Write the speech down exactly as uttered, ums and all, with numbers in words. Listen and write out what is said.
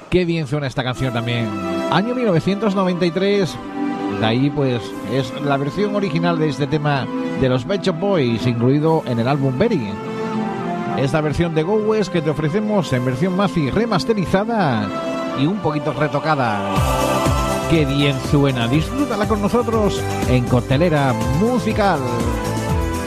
Qué bien suena esta canción también. Año mil novecientos noventa y tres. De ahí pues es la versión original de este tema de los Pet Shop Boys, incluido en el álbum Berry. Esta versión de Go West que te ofrecemos en versión Mafi remasterizada y un poquito retocada. Qué bien suena, disfrútala con nosotros en Coctelera Musical.